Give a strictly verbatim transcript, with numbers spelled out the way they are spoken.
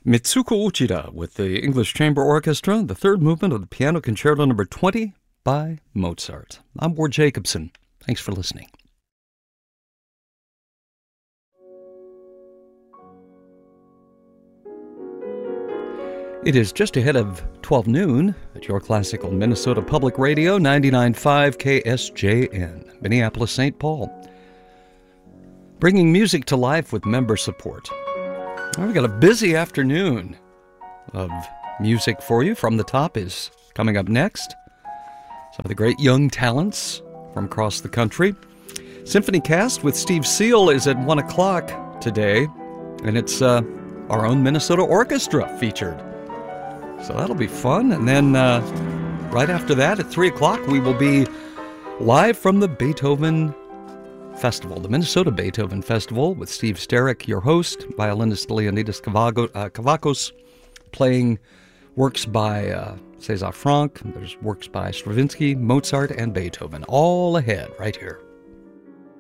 Mitsuko Uchida with the English Chamber Orchestra, the third movement of the Piano Concerto number twenty by Mozart. I'm Ward Jacobson. Thanks for listening. It is just ahead of twelve noon at your classical Minnesota Public Radio, ninety-nine point five K S J N, Minneapolis, Saint Paul. Bringing music to life with member support. Well, we've got a busy afternoon of music for you. From the Top is coming up next. Some of the great young talents from across the country. Symphony Cast with Steve Seal is at one o'clock today, and it's uh, our own Minnesota Orchestra featured. So that'll be fun. And then uh, right after that, at three o'clock, we will be live from the Beethoven Festival, the Minnesota Beethoven Festival, with Steve Sterrick, your host, violinist Leonidas Kavago, uh, Kavakos, playing works by uh, César Franck. There's works by Stravinsky, Mozart, and Beethoven, all ahead right here.